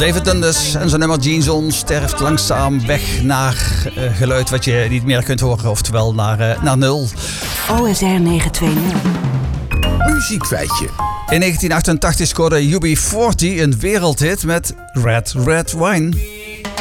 David Dundas en zijn nummer Jeans On sterft langzaam weg naar geluid wat je niet meer kunt horen. Oftewel naar nul. OSR 920. Muziekfeitje. In 1988 scoorde UB40 een wereldhit met Red Red Wine.